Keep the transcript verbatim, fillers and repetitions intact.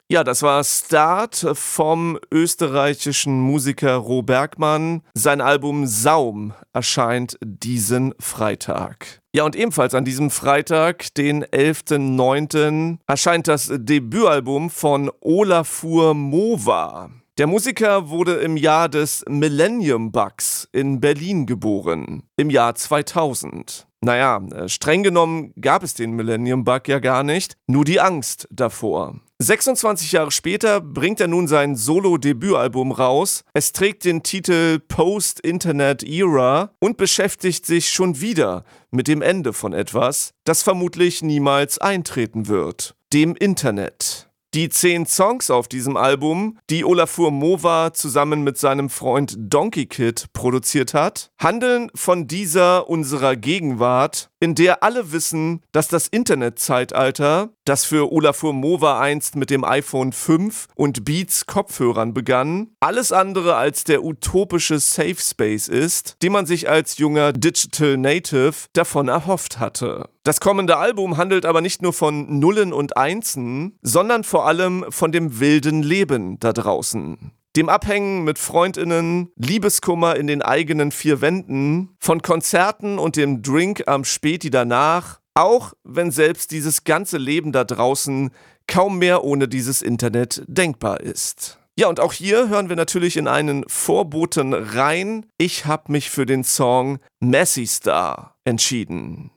Ja, das war Start vom österreichischen Musiker Ro Bergmann. Sein Album Saum erscheint diesen Freitag. Ja, und ebenfalls an diesem Freitag, den elften neunten, erscheint das Debütalbum von Olafur Mova. Der Musiker wurde im Jahr des Millennium Bugs in Berlin geboren, im Jahr zweitausend. Naja, streng genommen gab es den Millennium Bug ja gar nicht, nur die Angst davor. sechsundzwanzig Jahre später bringt er nun sein Solo-Debütalbum raus. Es trägt den Titel Post-Internet Era und beschäftigt sich schon wieder mit dem Ende von etwas, das vermutlich niemals eintreten wird: dem Internet. Die zehn Songs auf diesem Album, die Olafur Mova zusammen mit seinem Freund Donkey Kid produziert hat, handeln von dieser unserer Gegenwart, in der alle wissen, dass das Internetzeitalter, das für Olafur Mova einst mit dem iPhone fünf und Beats Kopfhörern begann, alles andere als der utopische Safe Space ist, den man sich als junger Digital Native davon erhofft hatte. Das kommende Album handelt aber nicht nur von Nullen und Einsen, sondern vor allem von dem wilden Leben da draußen. Dem Abhängen mit FreundInnen, Liebeskummer in den eigenen vier Wänden, von Konzerten und dem Drink am Späti danach, auch wenn selbst dieses ganze Leben da draußen kaum mehr ohne dieses Internet denkbar ist. Ja, und auch hier hören wir natürlich in einen Vorboten rein. Ich habe mich für den Song Messy Star entschieden.